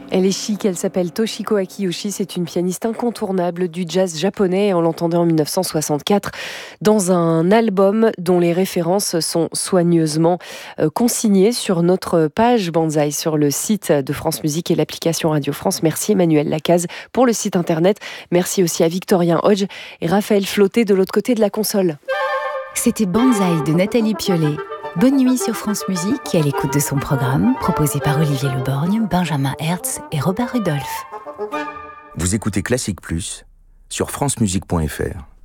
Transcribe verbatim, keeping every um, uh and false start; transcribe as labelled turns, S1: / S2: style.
S1: Elle est chic, elle s'appelle Toshiko Akiyoshi, c'est une pianiste incontournable du jazz japonais. On l'entendait en dix-neuf cent soixante-quatre dans un album dont les références sont soigneusement consignées sur notre page Banzai, sur le site de France Musique et l'application Radio France. Merci Emmanuel Lacaze pour le site internet. Merci aussi à Victorien Hodge et Raphaël Flotté de l'autre côté de la console.
S2: C'était Banzai de Nathalie Piolet. Bonne nuit sur France Musique et à l'écoute de son programme, proposé par Olivier Leborgne, Benjamin Hertz et Robert Rudolph.
S3: Vous écoutez Classique Plus sur francemusique point f r.